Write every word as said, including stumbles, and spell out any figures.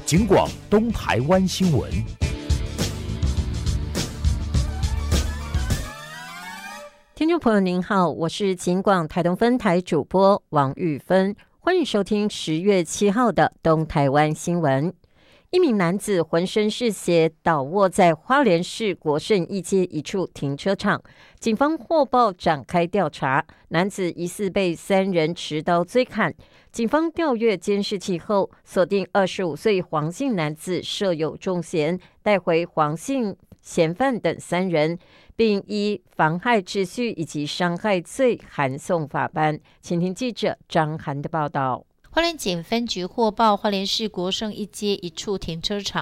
警广东台湾新闻。 听众朋友您好，我是警广台东分台主播王玉芬，欢迎收听十月七号的东台湾新闻。一名男子浑身是血，倒卧在花莲市国胜一街一处停车场，警方获报展开调查，男子疑似被三人持刀追砍。警方调阅监视器后，锁定二十五岁黄姓男子设有重嫌，带回黄姓嫌犯等三人，并依妨害秩序以及伤害罪函送法办。请听记者张涵的报道。 花莲警分局获报，花莲市国胜一街一处停车场